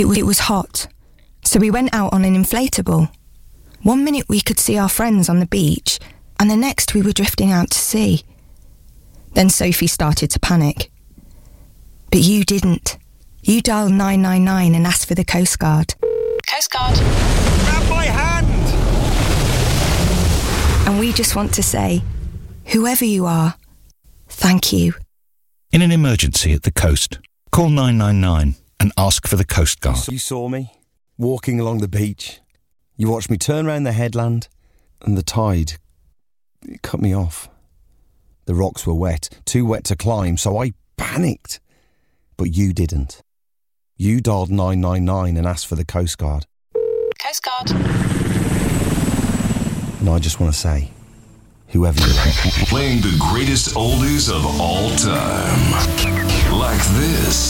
It was hot, so we went out on an inflatable. 1 minute we could see our friends on the beach, and the next we were drifting out to sea. Then Sophie started to panic. But you didn't. You dialed 999 and asked for the Coast Guard. Coast Guard. Grab my hand! And we just want to say, whoever you are, thank you. In an emergency at the coast, call 999 and ask for the Coast Guard. You saw me, walking along the beach. You watched me turn round the headland, and the tide, it cut me off. The rocks were wet, too wet to climb, so I panicked. But you didn't. You dialed 999 and asked for the Coast Guard. Coast Guard. And I just want to say, whoever you are. Playing the greatest oldies of all time. Like this.